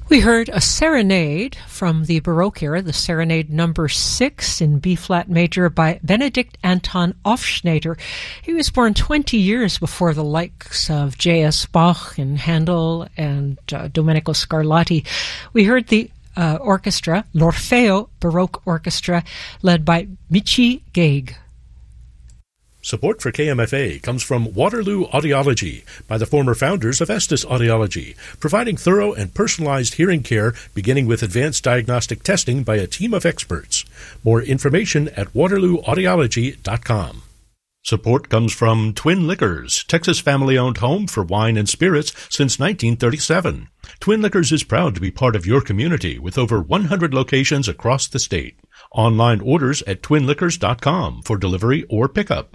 We heard a serenade from the Baroque era, the Serenade number 6 in B-flat major by Benedict Anton Hofschneider. He was born 20 years before the likes of J.S. Bach and Handel and Domenico Scarlatti. We heard the orchestra, l'Orfeo Baroque Orchestra, led by Michi Gaig. Support for KMFA comes from Waterloo Audiology by the former founders of Estes Audiology, providing thorough and personalized hearing care beginning with advanced diagnostic testing by a team of experts. More information at waterlooaudiology.com. Support comes from Twin Liquors, Texas family-owned home for wine and spirits since 1937. Twin Liquors is proud to be part of your community with over 100 locations across the state. Online orders at twinliquors.com for delivery or pickup.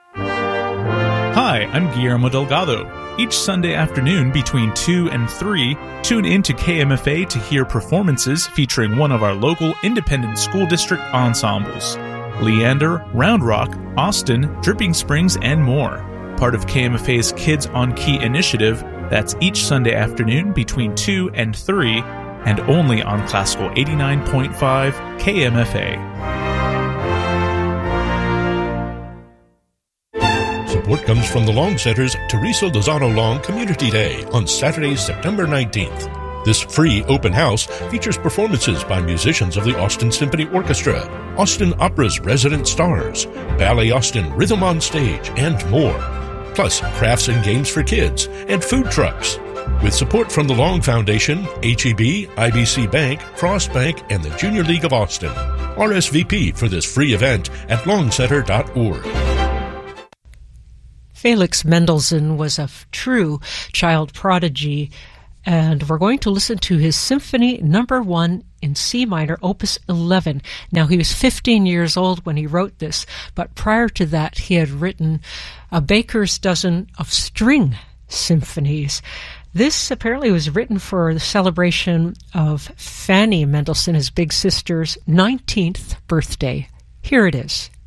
Hi, I'm Guillermo Delgado. Each Sunday afternoon between 2 and 3, tune in to KMFA to hear performances featuring one of our local independent school district ensembles. Leander, Round Rock, Austin, Dripping Springs, and more. Part of KMFA's Kids on Key initiative, that's each Sunday afternoon between 2 and 3, and only on Classical 89.5 KMFA. Support comes from the Long Center's Teresa Lozano Long Community Day on Saturday, September 19th. This free open house features performances by musicians of the Austin Symphony Orchestra, Austin Opera's resident stars, Ballet Austin Rhythm on Stage, and more. Plus crafts and games for kids and food trucks. With support from the Long Foundation, HEB, IBC Bank, Frost Bank, and the Junior League of Austin. RSVP for this free event at longcenter.org. Felix Mendelssohn was a true child prodigy, and we're going to listen to his Symphony Number 1 in C minor, Opus 11. Now, he was 15 years old when he wrote this, but prior to that, he had written a baker's dozen of string symphonies. This apparently was written for the celebration of Fanny Mendelssohn, his big sister's 19th birthday. Here it is.